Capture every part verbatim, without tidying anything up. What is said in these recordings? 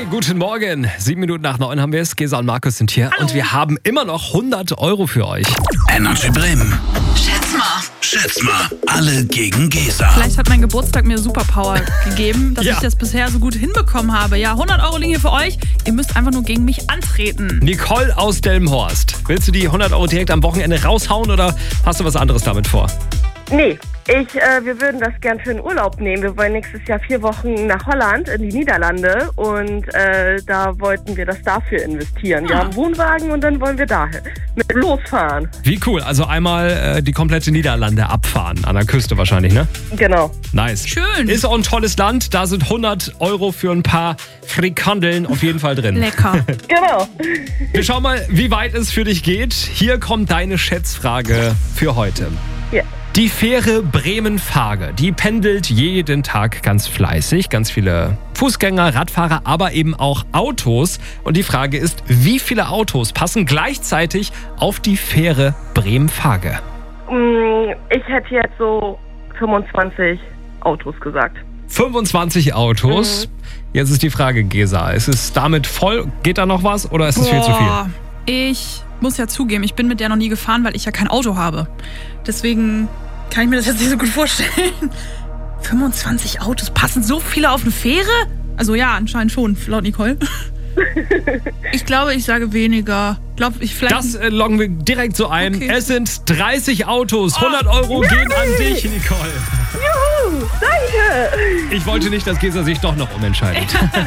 guten Morgen. Sieben Minuten nach neun haben wir es. Gesa und Markus sind hier. Hallo. Und wir haben immer noch hundert Euro für euch. Energy Bremen. Schätz mal. Schätz mal. Alle gegen Gesa. Vielleicht hat mein Geburtstag mir Superpower gegeben, dass Ja. ich das bisher so gut hinbekommen habe. Ja, hundert Euro liegen hier für euch. Ihr müsst einfach nur gegen mich antreten. Nicole aus Delmenhorst. Willst du die hundert Euro direkt am Wochenende raushauen oder hast du was anderes damit vor? Nee, ich, äh, wir würden das gern für den Urlaub nehmen. Wir wollen nächstes Jahr vier Wochen nach Holland, in die Niederlande. Und äh, da wollten wir das dafür investieren. Wir Ah. haben einen Wohnwagen und dann wollen wir dahin mit losfahren. Wie cool. Also einmal äh, die komplette Niederlande abfahren. An der Küste wahrscheinlich, ne? Genau. Nice. Schön. Ist auch ein tolles Land. Da sind hundert Euro für ein paar Frikandeln auf jeden Fall drin. Lecker. Genau. Wir schauen mal, wie weit es für dich geht. Hier kommt deine Schätzfrage für heute. Ja. Die Fähre Bremen-Fage, die pendelt jeden Tag ganz fleißig. Ganz viele Fußgänger, Radfahrer, aber eben auch Autos. Und die Frage ist, wie viele Autos passen gleichzeitig auf die Fähre Bremen-Fage? Mm, Ich hätte jetzt so fünfundzwanzig Autos gesagt. fünfundzwanzig Autos. Jetzt ist die Frage, Gesa, ist es damit voll? Geht da noch was oder ist es viel zu viel? Boah, ich muss ja zugeben, ich bin mit der noch nie gefahren, weil ich ja kein Auto habe. Deswegen kann ich mir das jetzt nicht so gut vorstellen. fünfundzwanzig Autos, passen so viele auf eine Fähre? Also ja, anscheinend schon, laut Nicole. Ich glaube, ich sage weniger. Glaub, ich vielleicht Das äh, loggen wir direkt so ein. Okay. Es sind dreißig Autos. hundert Euro gehen an dich, Nicole. Juhu, danke. Ich wollte nicht, dass Gesa sich doch noch umentscheidet.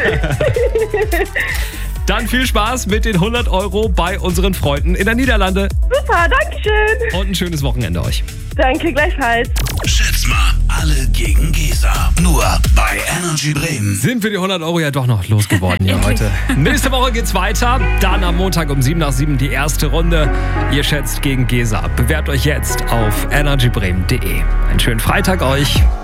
Dann viel Spaß mit den hundert Euro bei unseren Freunden in der Niederlande. Super, danke schön. Und ein schönes Wochenende euch. Danke, gleichfalls. Schätz mal. Alle gegen Gesa. Nur bei Energy Bremen. Sind wir die hundert Euro ja doch noch losgeworden hier heute. Nächste Woche geht's weiter. Dann am Montag um sieben nach sieben die erste Runde. Ihr schätzt gegen Gesa. Bewerbt euch jetzt auf energy bremen punkt de. Einen schönen Freitag euch.